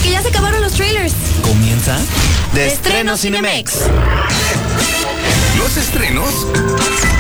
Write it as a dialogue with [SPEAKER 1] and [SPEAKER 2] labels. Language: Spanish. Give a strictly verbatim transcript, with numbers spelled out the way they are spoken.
[SPEAKER 1] que ya se acabaron los trailers.
[SPEAKER 2] Comienza
[SPEAKER 1] De Estreno Cinemex.
[SPEAKER 3] Los estrenos